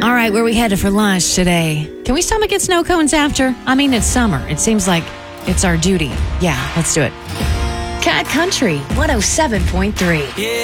All right, where we headed for lunch today? Can we stomach get snow cones after? I mean, it's summer. It seems like it's our duty. Yeah, let's do it. Cat Country 107.3. Yeah.